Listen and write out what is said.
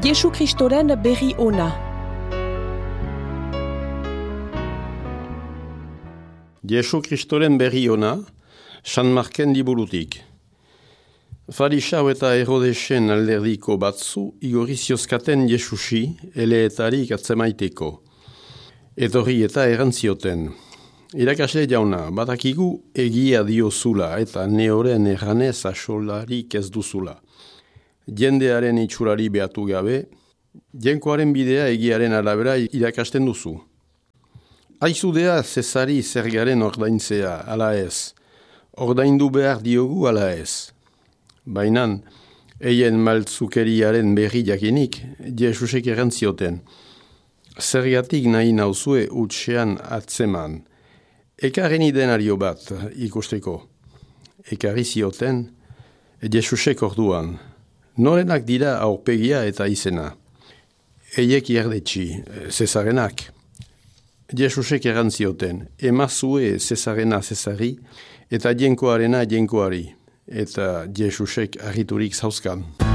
Jesu Kristoren berri ona. Jesu Kristoren berri ona, San Marken liburutik. Farisau eta Herodesen alderdiko batzu igorri ziozkaten Jesusi eleetarik atzemaiteko. Etorri eta erantzioten. Irakasle jauna, badakigu egia diozula eta neoren erranez asolarik ez duzula. Jendearen itxurari behatu gabe, jenkoaren bidea egiaren arabera irakasten duzu. Aizudea Zesari zergaren ordaintzea, ala ez. Ordaindu behar diogu, ala ez. Bainan, eien maltzukeriaren berri jakinik, Jesusek erantzioten. Zergatik nahi nauzue utxean atzeman. Ekarren idenario bat ikusteko. Ekarri zioten, Jesusek orduan. Norenak dira aurpegia eta izena. Eiek iardetxi, Zesarenak. Jesusek erantzioten, emazue Zesarena Zesari eta jenkoarena jenkoari. Eta Jesusek harriturik zauzkan.